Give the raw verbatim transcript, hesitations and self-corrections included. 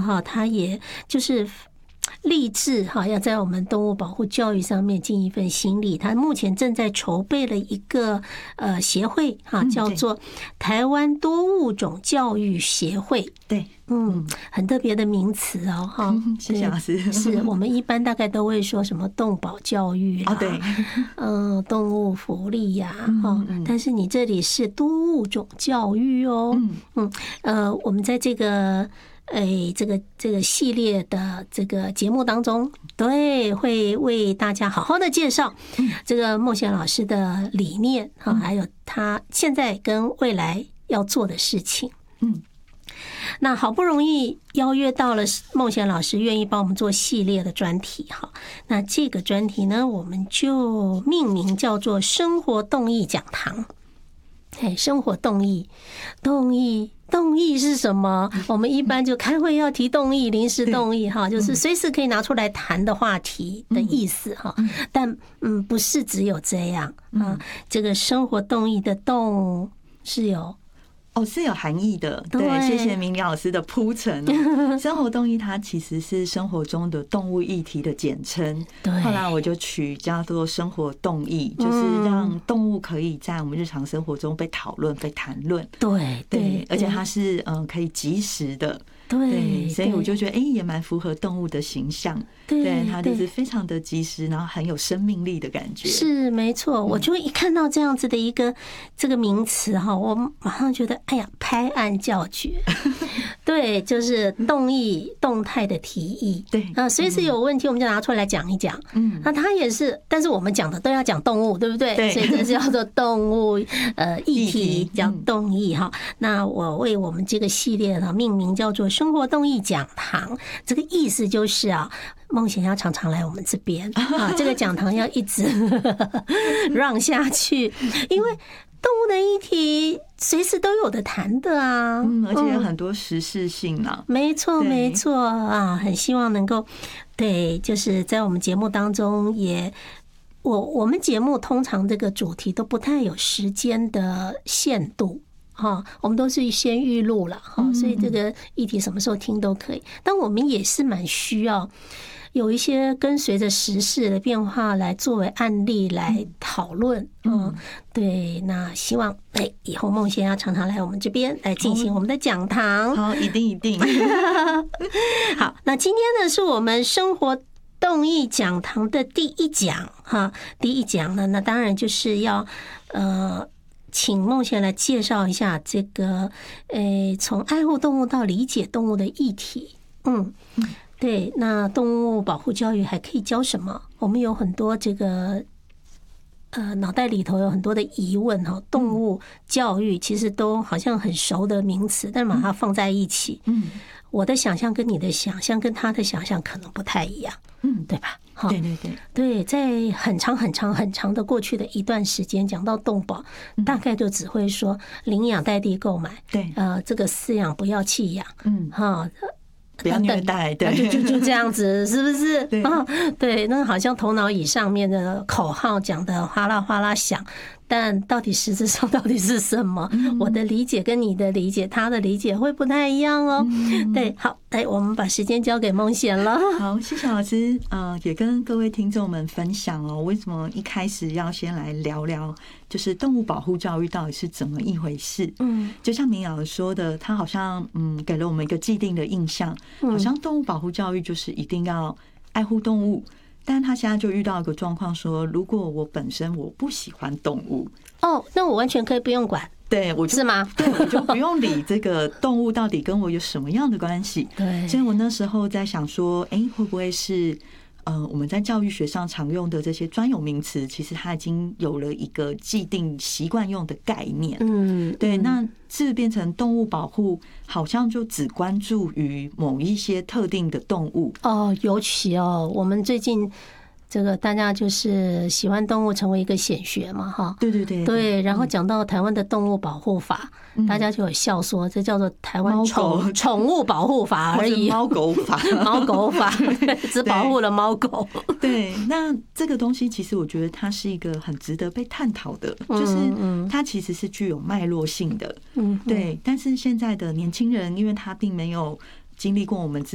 哈，他也就是立志哈，要在我们动物保护教育上面尽一份心力。他目前正在筹备了一个呃协会哈，叫做台湾多物种教育协会。 对， 嗯，很特别的名词哦，哈。 谢谢老师。 是我们一般大概都会说什么动保教育啦， 对， 嗯，动物福利呀，哈。但是你这里是多物种教育哦，嗯，呃，我们在这个。哎，这个这个系列的这个节目当中，对，会为大家好好的介绍这个孟贤老师的理念哈，还有他现在跟未来要做的事情。嗯，那好不容易邀约到了孟贤老师，愿意帮我们做系列的专题哈。那这个专题呢，我们就命名叫做“生活动艺讲堂”。哎，生活动艺，动艺。动艺是什么？我们一般就开会要提动艺，临时动艺哈，就是随时可以拿出来谈的话题的意思哈。但嗯，不是只有这样啊。这个生活动艺的动是有。 哦，是有含义的。对，谢谢明老师的铺陈。生活动艺它其实是生活中的动物议题的简称。后来我就取叫做生活动艺，就是让动物可以在我们日常生活中被讨论、被谈论。 对对， 而且它是嗯可以及时的。 对， 所以我就觉得，哎，也蛮符合动物的形象。对，它就是非常的及时，然后很有生命力的感觉。 是没错，我就一看到这样子的一个这个名词哈，我马上觉得，哎呀，拍案叫绝。对，就是动议动态的提议。 对啊，随时有问题我们就拿出来讲一讲。嗯，那它也是，但是我们讲的都要讲动物，对不对？ 对， 所以这叫做动物呃议题，叫动议哈。那我为我们这个系列呢命名叫做生活动艺讲堂，这个意思就是啊，孟贤要常常来我们这边啊，这个讲堂要一直让下去，因为动物的议题随时都有的谈的啊， 嗯，而且有很多时事性啊， 没错没错啊，很希望能够对，就是在我们节目当中也。我我们节目通常这个主题都不太有时间的限度。哈，我们都是先预录了哈，所以这个议题什么时候听都可以。但我们也是蛮需要有一些跟随着时事的变化来作为案例来讨论。嗯，对，那希望哎以后孟贤要常常来我们这边来进行我们的讲堂。 好，一定一定。 好，那今天呢是我们生活动艺讲堂的第一讲哈，第一讲呢，那当然就是要呃。请孟贤来介绍一下这个，诶，从爱护动物到理解动物的议题。嗯，对，那动物保护教育还可以教什么？我们有很多这个，呃，脑袋里头有很多的疑问哈。动物教育其实都好像很熟的名词，但把它放在一起，嗯，我的想象跟你的想象跟他的想象可能不太一样，嗯，对吧？ 对对对对，在很长很长很长的过去的一段时间，讲到动保，大概就只会说领养代替购买， 对， 呃，这个饲养不要弃养，嗯，哈， 不要虐待，对， 就就就这样子，是不是？ 对啊，对，那好像头脑以上面的口号讲的哗啦哗啦响。但到底实质上到底是什么？我的理解跟你的理解，他的理解会不太一样哦。对，好，来，我们把时间交给孟贤了。 好，谢谢老师。呃，也跟各位听众们分享哦，为什么一开始要先来聊聊，就是动物保护教育到底是怎么一回事？嗯，就像明老师说的，他好像嗯给了我们一个既定的印象，好像动物保护教育就是一定要爱护动物。但他现在就遇到一个状况，说如果我本身我不喜欢动物， 哦，那我完全可以不用管， 对我是吗？ 对，我就不用理这个动物到底跟我有什么样的关系。 对， 所以我那时候在想说，哎，会不会是呃我们在教育学上常用的这些专有名词，其实它已经有了一个既定习惯用的概念。嗯，对，那是变成动物保护，好像就只关注于某一些特定的动物。 哦，尤其哦，我们最近这个大家就是喜欢动物成为一个显学嘛，哈， 对对对对。然后讲到台湾的动物保护法，大家就有笑说，这叫做台湾宠宠物保护法而已， 猫狗法， 猫狗法只保护了猫狗。 对，那这个东西其实我觉得它是一个很值得被探讨的，就是它其实是具有脉络性的，嗯，对。但是现在的年轻人，因为他并没有经历过我们之